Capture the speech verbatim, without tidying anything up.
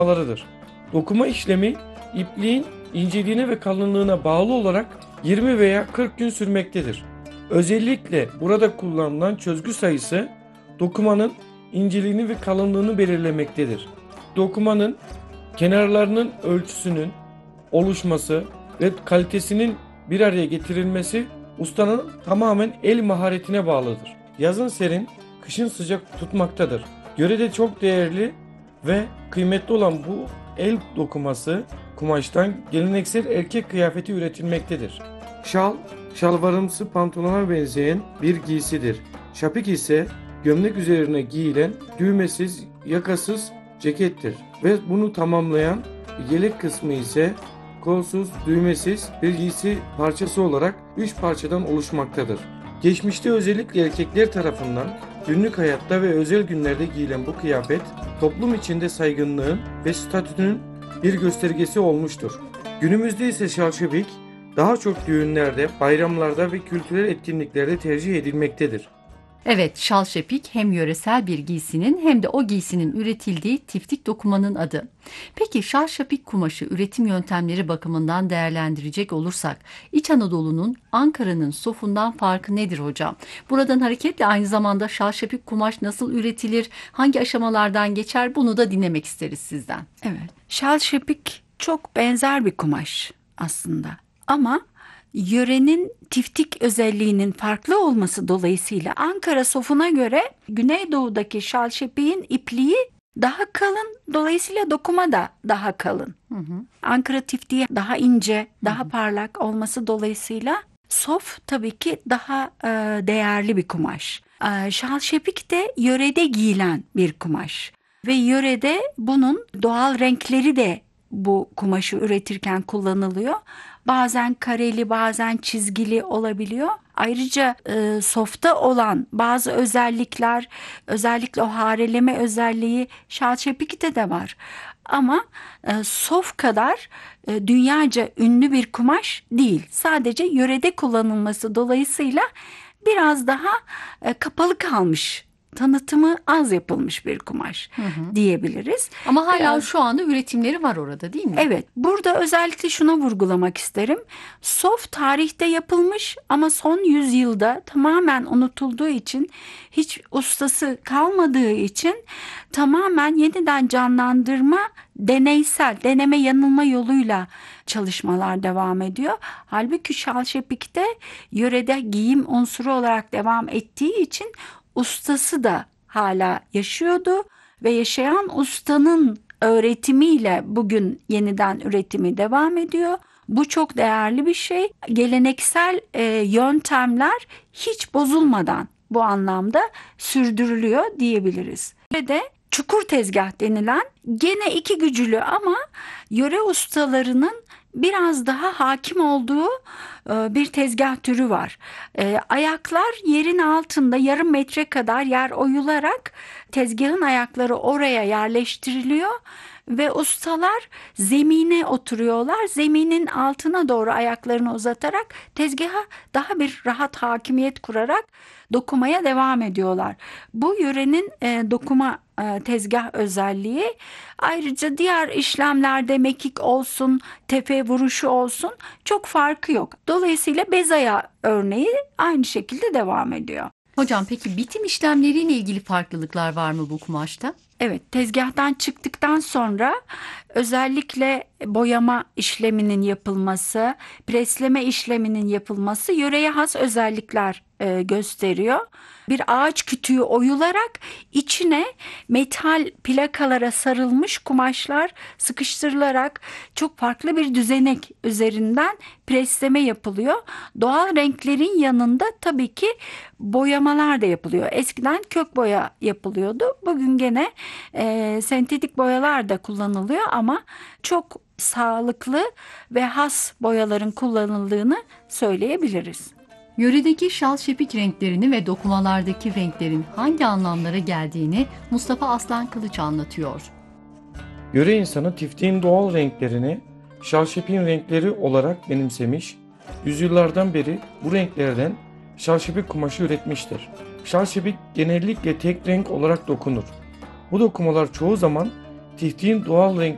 dokumalarıdır. Dokuma işlemi ipliğin inceliğine ve kalınlığına bağlı olarak yirmi veya kırk gün sürmektedir. Özellikle burada kullanılan çözgü sayısı dokumanın inceliğini ve kalınlığını belirlemektedir. Dokumanın kenarlarının ölçüsünün oluşması ve kalitesinin bir araya getirilmesi ustanın tamamen el maharetine bağlıdır. Yazın serin, kışın sıcak tutmaktadır. Yörede çok değerli ve kıymetli olan bu el dokuması kumaştan geleneksel erkek kıyafeti üretilmektedir. Şal, şalvarımsı pantolona benzeyen bir giysidir. Şapik ise gömlek üzerine giyilen düğmesiz, yakasız cekettir ve bunu tamamlayan yelek kısmı ise kolsuz, düğmesiz bir giysi parçası olarak üç parçadan oluşmaktadır. Geçmişte özellikle erkekler tarafından günlük hayatta ve özel günlerde giyilen bu kıyafet toplum içinde saygınlığın ve statünün bir göstergesi olmuştur. Günümüzde ise şalşebik daha çok düğünlerde, bayramlarda ve kültürel etkinliklerde tercih edilmektedir. Evet, şalşepik hem yöresel bir giysinin hem de o giysinin üretildiği tiftik dokumanın adı. Peki şalşepik kumaşı üretim yöntemleri bakımından değerlendirecek olursak İç Anadolu'nun Ankara'nın sofundan farkı nedir hocam? Buradan hareketle aynı zamanda şalşepik kumaş nasıl üretilir, hangi aşamalardan geçer bunu da dinlemek isteriz sizden. Evet, şalşepik çok benzer bir kumaş aslında ama yörenin tiftik özelliğinin farklı olması dolayısıyla Ankara sofuna göre Güneydoğu'daki şalşepiğin ipliği daha kalın, dolayısıyla dokuma da daha kalın. Hı hı. Ankara tiftiği daha ince, daha hı hı. parlak olması dolayısıyla sof tabii ki daha e, değerli bir kumaş. E, şalşepik de yörede giyilen bir kumaş ve yörede bunun doğal renkleri de bu kumaşı üretirken kullanılıyor. Bazen kareli, bazen çizgili olabiliyor. Ayrıca e, softa olan bazı özellikler, özellikle o hareleme özelliği şalşepikte de var. Ama e, sof kadar e, dünyaca ünlü bir kumaş değil. Sadece yörede kullanılması dolayısıyla biraz daha e, kapalı kalmış, tanıtımı az yapılmış bir kumaş hı hı. diyebiliriz. Ama hala Biraz, şu anda üretimleri var orada değil mi? Evet, burada özellikle şuna vurgulamak isterim. Sof tarihte yapılmış ama son yüzyılda tamamen unutulduğu için, hiç ustası kalmadığı için tamamen yeniden canlandırma, deneysel, deneme yanılma yoluyla çalışmalar devam ediyor. Halbuki şalşepikte yörede giyim unsuru olarak devam ettiği için ustası da hala yaşıyordu ve yaşayan ustanın öğretimiyle bugün yeniden üretimi devam ediyor. Bu çok değerli bir şey. Geleneksel e, yöntemler hiç bozulmadan bu anlamda sürdürülüyor diyebiliriz. Ve de çukur tezgah denilen gene iki gücülü ama yöre ustalarının biraz daha hakim olduğu bir tezgah türü var. Ayaklar yerin altında yarım metre kadar yer oyularak tezgahın ayakları oraya yerleştiriliyor ve ustalar zemine oturuyorlar. Zeminin altına doğru ayaklarını uzatarak tezgaha daha bir rahat hakimiyet kurarak dokumaya devam ediyorlar. Bu yörenin e, dokuma e, tezgah özelliği. Ayrıca diğer işlemlerde mekik olsun, tepe vuruşu olsun çok farkı yok. Dolayısıyla bezayağı örneği aynı şekilde devam ediyor. Hocam peki bitim işlemleriyle ilgili farklılıklar var mı bu kumaşta? Evet, tezgahtan çıktıktan sonra özellikle boyama işleminin yapılması, presleme işleminin yapılması yöreye has özellikler e, gösteriyor. Bir ağaç kütüğü oyularak içine metal plakalara sarılmış kumaşlar sıkıştırılarak çok farklı bir düzenek üzerinden presleme yapılıyor. Doğal renklerin yanında tabii ki boyamalar da yapılıyor. Eskiden kök boya yapılıyordu. Bugün gene e, sentetik boyalar da kullanılıyor ama çok sağlıklı ve has boyaların kullanıldığını söyleyebiliriz. Yöredeki şalşepik renklerini ve dokumalardaki renklerin hangi anlamlara geldiğini Mustafa Aslan Kılıç anlatıyor. Yöre insanı tiftiğin doğal renklerini şalşepin renkleri olarak benimsemiş, yüzyıllardan beri bu renklerden şalşepik kumaşı üretmiştir. Şalşepik genellikle tek renk olarak dokunur. Bu dokumalar çoğu zaman tiftiğin doğal renk